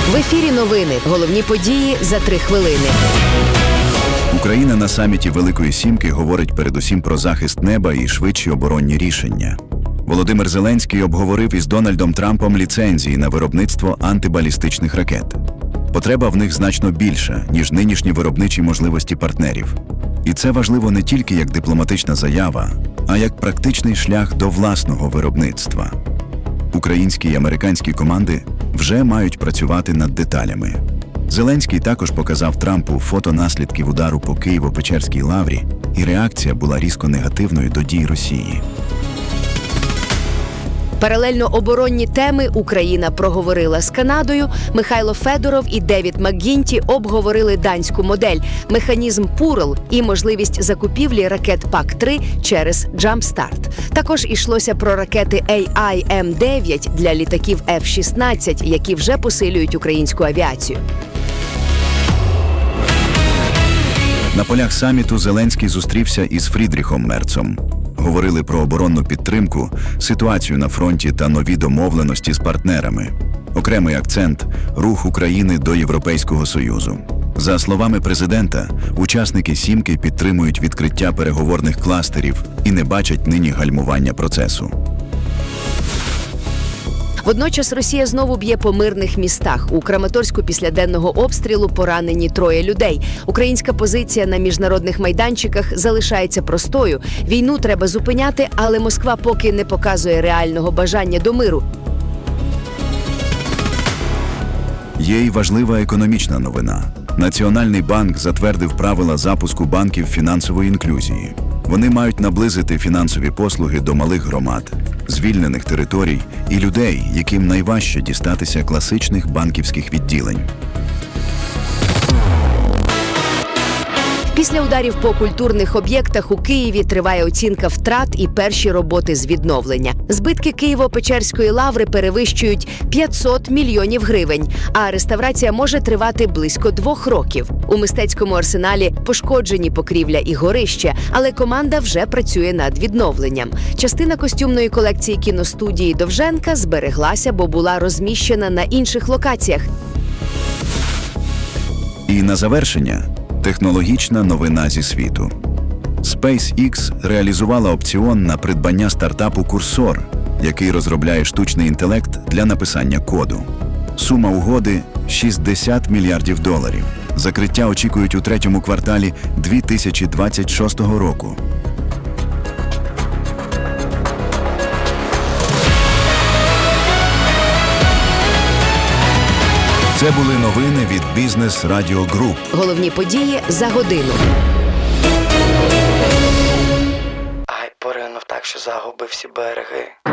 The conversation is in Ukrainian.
В ефірі новини. Головні події за 3 хвилини. Україна на саміті Великої Сімки говорить передусім про захист неба і швидші оборонні рішення. Володимир Зеленський обговорив із Дональдом Трампом ліцензії на виробництво антибалістичних ракет. Потреба в них значно більша, ніж нинішні виробничі можливості партнерів. І це важливо не тільки як дипломатична заява, а як практичний шлях до власного виробництва. Українські і американські команди вже мають працювати над деталями. Зеленський також показав Трампу фото наслідків удару по Києво-Печерській лаврі, і реакція була різко негативною до дій Росії. Паралельно оборонні теми Україна проговорила з Канадою, Михайло Федоров і Девід МакГінті обговорили данську модель, механізм Пурл і можливість закупівлі ракет ПАК-3 через Джампстарт. Також йшлося про ракети AIM-9 для літаків F-16, які вже посилюють українську авіацію. На полях саміту Зеленський зустрівся із Фрідріхом Мерцом. Говорили про оборонну підтримку, ситуацію на фронті та нові домовленості з партнерами. Окремий акцент – рух України до Європейського Союзу. За словами президента, учасники «Сімки» підтримують відкриття переговорних кластерів і не бачать нині гальмування процесу. Водночас Росія знову б'є по мирних містах. У Краматорську після денного обстрілу поранені 3 людей. Українська позиція на міжнародних майданчиках залишається простою. Війну треба зупиняти, але Москва поки не показує реального бажання до миру. Є й важлива економічна новина. Національний банк затвердив правила запуску банків фінансової інклюзії. Вони мають наблизити фінансові послуги до малих громад, звільнених територій і людей, яким найважче дістатися класичних банківських відділень. Після ударів по культурних об'єктах у Києві триває оцінка втрат і перші роботи з відновлення. Збитки Києво-Печерської лаври перевищують 500 мільйонів гривень, а реставрація може тривати близько 2 років. У мистецькому арсеналі пошкоджені покрівля і горище, але команда вже працює над відновленням. Частина костюмної колекції кіностудії Довженка збереглася, бо була розміщена на інших локаціях. І на завершення – технологічна новина зі світу. SpaceX реалізувала опціон на придбання стартапу «Курсор», який розробляє штучний інтелект для написання коду. Сума угоди – $60 мільярдів. Закриття очікують у 3-му кварталі 2026 року. Це були новини від Бізнес Радіо Груп. Головні події за годину. Ай, поринув так, що загубив всі береги.